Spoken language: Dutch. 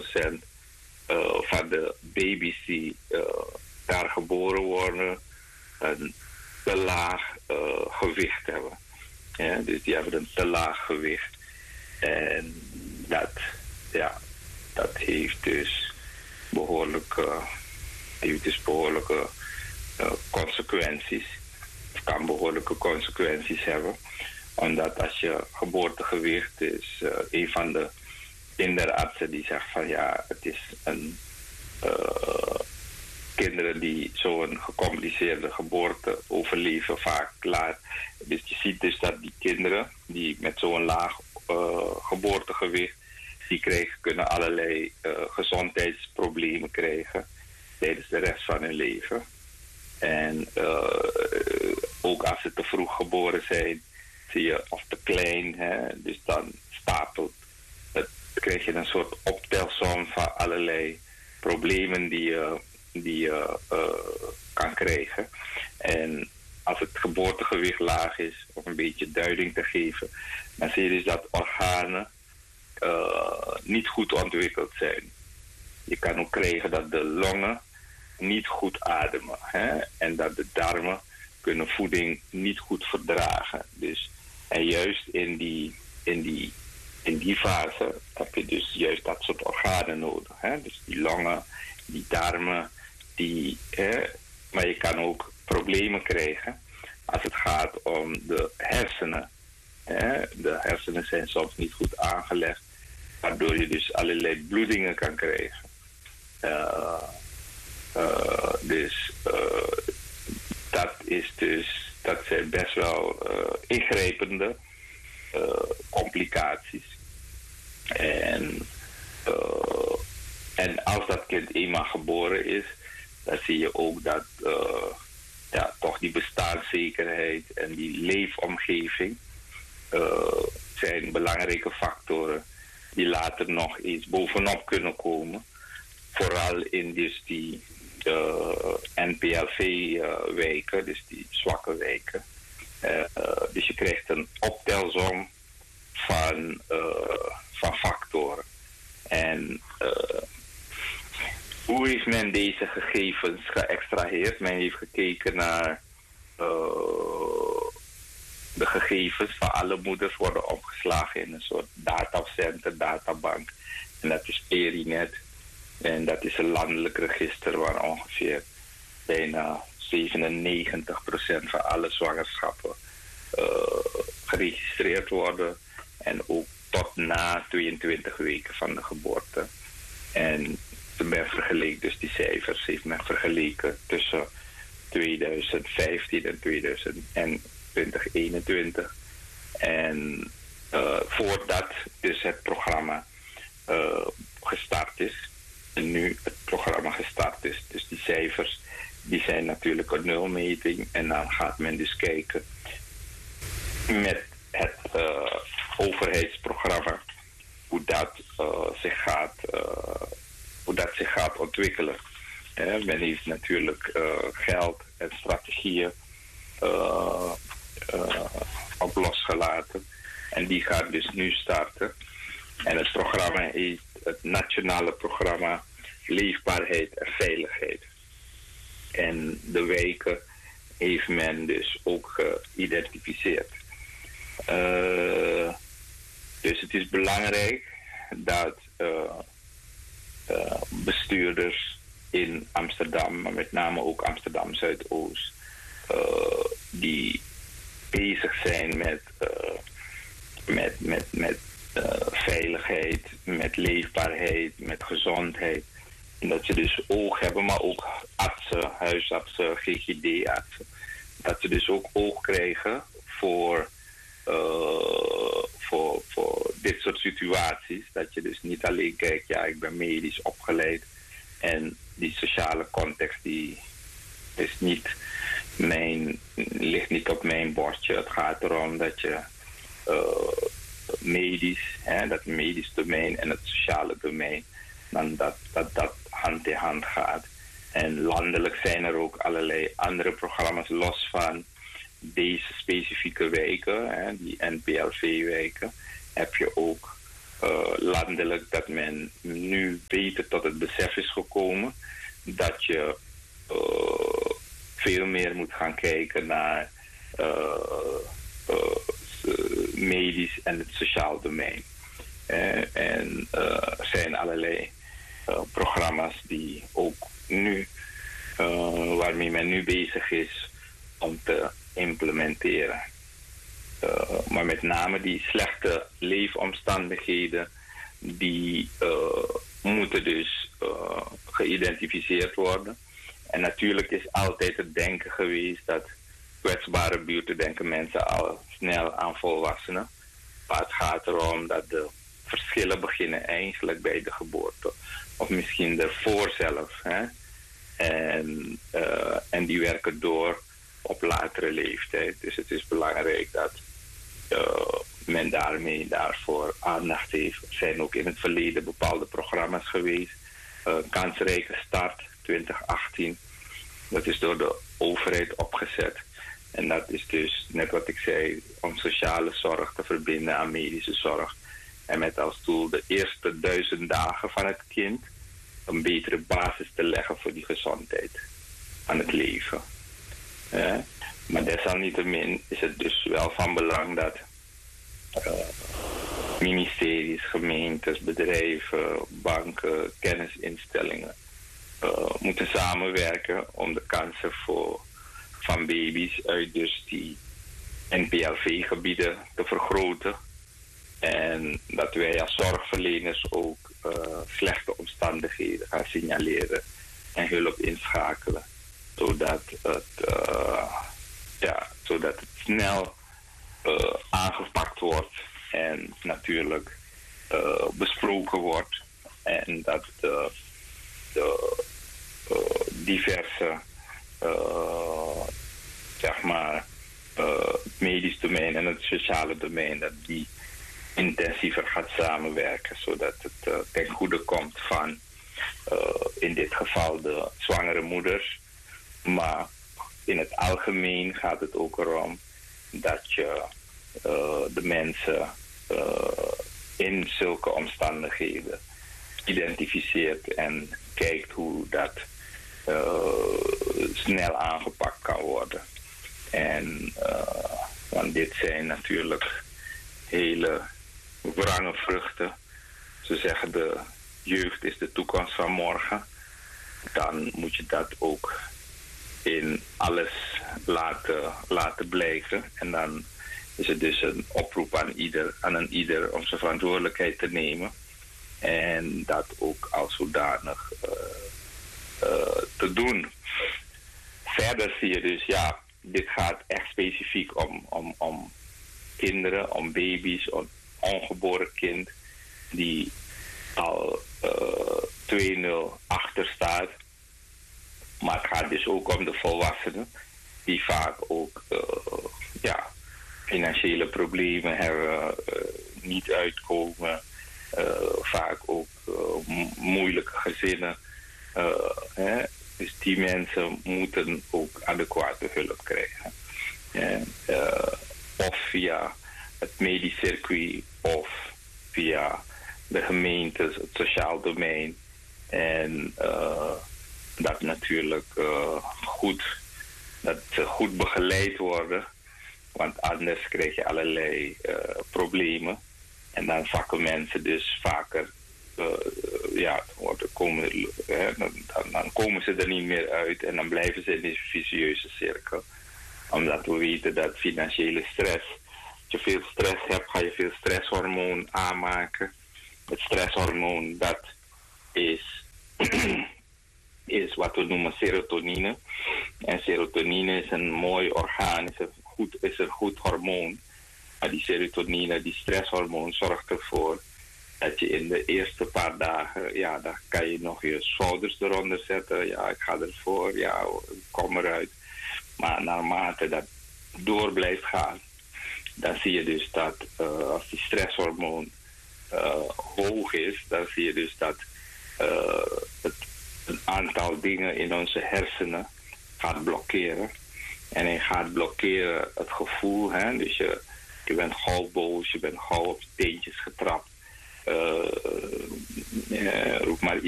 50% van de baby's die daar geboren worden een te laag gewicht hebben. Ja, dus die hebben een te laag gewicht. En dat heeft dus behoorlijke consequenties. Het kan behoorlijke consequenties hebben. Omdat als je geboortegewicht is, een van de kinderartsen die zegt van ja, het is een kinderen die zo'n gecompliceerde geboorte overleven vaak laat. Dus je ziet dus dat die kinderen die met zo'n laag geboortegewicht, die kunnen allerlei gezondheidsproblemen krijgen tijdens de rest van hun leven. En ook als ze te vroeg geboren zijn, zie je, of te klein, hè, dus dan krijg je een soort optelsom van allerlei problemen die je kan krijgen. En als het geboortegewicht laag is, om een beetje duiding te geven, dan zie je dus dat organen niet goed ontwikkeld zijn. Je kan ook krijgen dat de longen niet goed ademen. Hè? En dat de darmen kunnen voeding niet goed verdragen. Dus, en juist in die fase heb je dus juist dat soort organen nodig. Hè? Dus die longen, die darmen, maar je kan ook problemen krijgen als het gaat om de hersenen. Hè? De hersenen zijn soms niet goed aangelegd, waardoor je dus allerlei bloedingen kan krijgen. Dat zijn best wel ingrijpende complicaties. En als dat kind eenmaal geboren is, dan zie je ook dat toch die bestaanszekerheid en die leefomgeving zijn belangrijke factoren die later nog eens bovenop kunnen komen. Vooral in dus die NPLV-wijken, dus die zwakke wijken. Dus je krijgt een optelsom van factoren. En hoe heeft men deze gegevens geëxtraheerd? Men heeft gekeken naar de gegevens van alle moeders worden opgeslagen in een soort datacenter, databank. En dat is Perinet. En dat is een landelijk register waar ongeveer bijna 97% van alle zwangerschappen geregistreerd worden. En ook tot na 22 weken van de geboorte. En men vergeleek dus die cijfers, heeft men vergeleken tussen 2015 en 2021. En voordat dus het programma gestart is. En nu het programma gestart is. Dus die cijfers die zijn natuurlijk een nulmeting. En dan gaat men dus kijken met het overheidsprogramma hoe dat zich gaat ontwikkelen. Men heeft natuurlijk geld en strategieën op losgelaten. En die gaat dus nu starten. En het programma heet het Nationale Programma Leefbaarheid en Veiligheid. En de wijken heeft men dus ook geïdentificeerd. Dus het is belangrijk dat bestuurders in Amsterdam, maar met name ook Amsterdam Zuidoost, die bezig zijn met veiligheid, met leefbaarheid, met gezondheid. En dat ze dus oog hebben, maar ook artsen, huisartsen, GGD-artsen. Dat ze dus ook oog krijgen voor dit soort situaties. Dat je dus niet alleen kijkt, ja, ik ben medisch opgeleid. En die sociale context die is ligt niet op mijn bordje. Het gaat erom dat je dat medisch domein en het sociale domein, dan dat hand in hand gaat. En landelijk zijn er ook allerlei andere programma's los van deze specifieke wijken, die NPLV-wijken, heb je ook landelijk dat men nu beter tot het besef is gekomen dat je veel meer moet gaan kijken naar medisch en het sociaal domein. En er zijn allerlei programma's die ook nu, waarmee men nu bezig is om te implementeren. Maar met name die slechte leefomstandigheden, die moeten dus geïdentificeerd worden. En natuurlijk is altijd het denken geweest dat kwetsbare buurten denken mensen al snel aan volwassenen. Maar het gaat erom dat de verschillen beginnen eigenlijk bij de geboorte. Of misschien ervoor zelfs. Hè? En die werken door op latere leeftijd. Dus het is belangrijk dat men daarvoor aandacht heeft. Er zijn ook in het verleden bepaalde programma's geweest. Kansrijke Start 2018. Dat is door de overheid opgezet. En dat is dus, net wat ik zei, om sociale zorg te verbinden aan medische zorg. En met als doel de eerste 1000 dagen van het kind een betere basis te leggen voor die gezondheid aan het leven. Maar desalniettemin is het dus wel van belang dat ministeries, gemeentes, bedrijven, banken, kennisinstellingen moeten samenwerken om de kansen van baby's uit dus die NPLV-gebieden te vergroten. En dat wij als zorgverleners ook slechte omstandigheden gaan signaleren en hulp inschakelen. Zodat het snel aangepakt wordt en natuurlijk besproken wordt. En dat de diverse het medisch domein en het sociale domein, dat die intensiever gaat samenwerken, zodat het ten goede komt van in dit geval de zwangere moeders. Maar in het algemeen gaat het ook erom dat je de mensen in zulke omstandigheden identificeert en kijkt hoe dat snel aangepakt kan worden. En want dit zijn natuurlijk hele wrange vruchten. Ze zeggen de jeugd is de toekomst van morgen. Dan moet je dat ook in alles laten blijken. En dan is het dus een oproep aan een ieder om zijn verantwoordelijkheid te nemen. En dat ook als zodanig te doen. Verder zie je dus, dit gaat echt specifiek om kinderen, om baby's, om ongeboren kind die al 2-0 achter staat. Maar het gaat dus ook om de volwassenen die vaak ook financiële problemen hebben, niet uitkomen, vaak ook moeilijke gezinnen. Dus die mensen moeten ook adequate hulp krijgen. Of via het medisch circuit of via de gemeentes, het sociaal domein. En dat natuurlijk dat ze goed begeleid worden. Want anders krijg je allerlei problemen. En dan zakken mensen dus vaker, dan komen ze er niet meer uit. En dan blijven ze in die vicieuze cirkel. Omdat we weten dat financiële stress, als je veel stress hebt, ga je veel stresshormoon aanmaken. Het stresshormoon, dat is wat we noemen serotonine. En serotonine is een mooi orgaan, is een goed hormoon. Maar die serotonine, die stresshormoon, zorgt ervoor dat je in de eerste paar dagen, dan kan je nog je schouders eronder zetten. Ja, ik ga ervoor, ik kom eruit. Maar naarmate dat door blijft gaan, dan zie je dus dat als die stresshormoon hoog is, dan zie je dus dat een aantal dingen in onze hersenen gaat blokkeren. En hij gaat blokkeren het gevoel. Dus je bent gauw boos, je bent gauw op je teentjes getrapt. roep maar